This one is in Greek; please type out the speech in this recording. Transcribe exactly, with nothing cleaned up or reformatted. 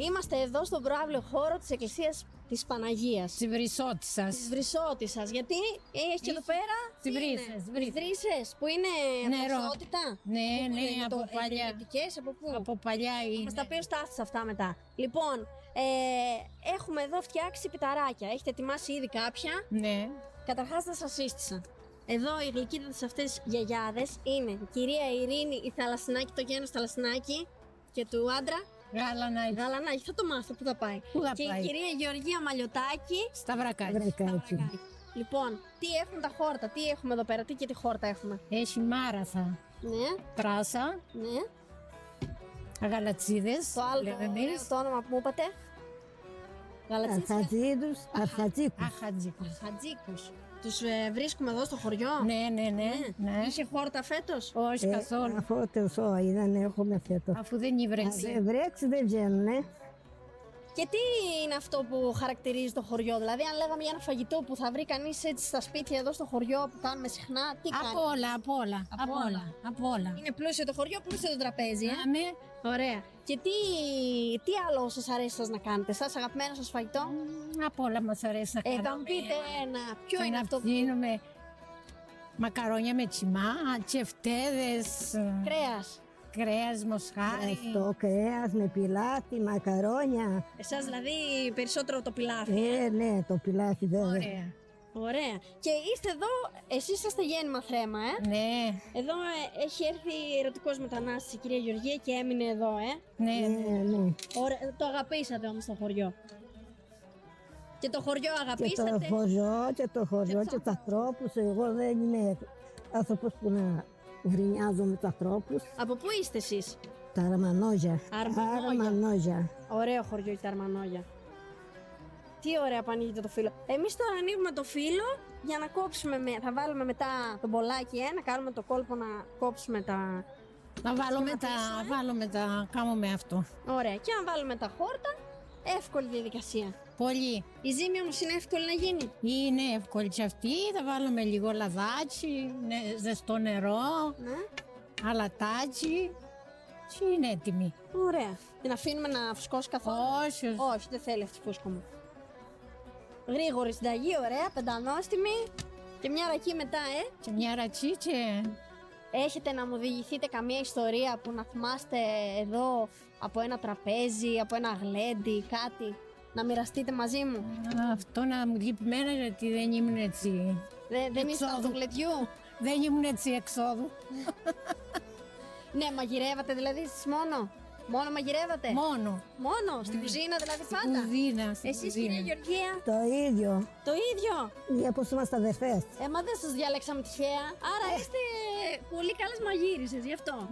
Είμαστε εδώ στον προαύλιο χώρο της Εκκλησίας της Παναγίας. Της Βρυσότισσας. Της Βρυσότισσας. Γιατί έχει εδώ πέρα. Τις βρύσες. Τις βρύσες που είναι Νερό. ποσότητα. Ναι, ναι, από παλιά. Ενεργητικές, από πού. Από παλιά είναι. Μας τα πει ο Στάθης αυτά μετά. Λοιπόν, ε, έχουμε εδώ φτιάξει πιταράκια. Έχετε ετοιμάσει ήδη κάποια. Ναι. Καταρχάς θα σας σύστησα. Εδώ οι γλυκύτατες αυτές γιαγιάδες είναι η κυρία Ειρήνη η Θαλασσινάκη, το γένος Θαλασσινάκη και του άντρα. Γάλανα. Γαλανάκη, θα το μάθω, πού θα πάει. Πού θα και πάει? η κυρία Γεωργία Μαλιωτάκη. Σταυρακάκι. Σταυρακάκη. Λοιπόν, τι έχουν τα χόρτα, τι έχουμε εδώ πέρα, τι και τι χόρτα έχουμε. Έχει μάραθα. Ναι, Τράσα. ναι. Γαλατσίδες. Το άλλο λέμε το, εμείς. το όνομα που μου είπατε. Γαλατσίτσια. Αχατζίδους, αρχατζίκους. Αχατζίκους. Χατζίκους. Τους ε, βρίσκουμε εδώ στο χωριό. Ναι, ναι, ναι. ναι. Είχε χόρτα φέτος. Όχι καθόλου. Αφού τόσο δεν έχουμε φέτος. Αφού δεν υβρεξε. Δεν βρέξει δεν βγαίνουνε. Και τι είναι αυτό που χαρακτηρίζει το χωριό, δηλαδή, αν λέγαμε για ένα φαγητό που θα βρει κανείς έτσι στα σπίτια εδώ στο χωριό που κάνουμε συχνά, τι κάνει. Από όλα, από όλα. Από όλα. Από όλα. Είναι πλούσιο το χωριό, πλούσιο το τραπέζι, ε. Ναι. Ωραία. Και τι, τι άλλο σας αρέσει σας να κάνετε, σας αγαπημένο σας φαγητό. Από όλα μας αρέσει να Ε, κάνουμε. θα μου πείτε ένα, ποιο Και είναι να αυτό που. ψήνουμε μακαρόνια με τσιμά, τσεφτέδες, Κρέας. κρέας, μοσχάρι. Αυτό κρέας με πιλάτι, μακαρόνια. Εσάς δηλαδή περισσότερο το πιλάφι. Ε, ναι, το πιλάτι βέβαια. Ωραία. Ωραία. Και είστε εδώ, εσείς είστε γέννημα Θρέμα, ε. Ναι, Εδώ ε, έχει έρθει ερωτικός μετανάστης η κυρία Γεωργία και έμεινε εδώ, ε. ναι. Ναι, ναι. Ωραία. Το αγαπήσατε όμως το χωριό. Και το χωριό Και αγαπήσατε. το χωριό και το χωριό Και και το- τους ανθρώπους. Εγώ δεν είμαι άνθρωπος που να γρινιάζω με τους ανθρώπους. Από πού είστε εσείς? Τα Αρμανόγια. Αρμανόγια. Αρμανόγια. Ωραίο χωριό τα Αρμανόγια. Τι ωραία που ανοίγετε το φύλλο. Εμείς τώρα ανοίγουμε το φύλλο για να κόψουμε. Με... Θα βάλουμε μετά τον μπολάκι, ε, να κάνουμε το κόλπο να κόψουμε τα. Να βάλουμε τα, Σχηματίσουμε. βάλουμε τα, κάνουμε αυτό. Ωραία. Και αν βάλουμε τα χόρτα, εύκολη διαδικασία. Πολύ. Η ζύμη όμως είναι εύκολη να γίνει. Είναι εύκολη και αυτή, θα βάλουμε λίγο λαδάκι, ναι, ζεστό νερό, Ναι. αλατάκι και είναι έτοιμη. Ωραία. Την αφήνουμε να φουσκώσει καθόλου. Όχι, όχι. Όχι, δεν θέλει αυτή φούσκο μου. Γρήγορη συνταγή, ωραία, πεντανόστιμη. Και μια ρακή μετά, ε. Και μια ρατσί και Έχετε να μου διηγηθείτε καμία ιστορία που να θυμάστε εδώ από ένα τραπέζι, από ένα γλέντι, κάτι, να μοιραστείτε μαζί μου. αυτό να μου λείπει μένα γιατί δεν ήμουν έτσι. Δεν, δεν είστε Εξόδου. του γλεντιού. Δεν ήμουν έτσι εξόδου. Ναι, μαγειρεύατε δηλαδή εσείς μόνο. Μόνο μαγειρεύατε. Μόνο. Μόνο, στην κουζίνα δηλαδή πάντα. Κουζίνα. στην Εσείς κουζίνα. κυρία Γεωργία, Το ίδιο. το ίδιο. Για πως είμαστε αδερφές. Ε, μα δεν σας διάλεξαμε τυχαία. Άρα είστε πολύ καλές μαγείρισες, γι' αυτό.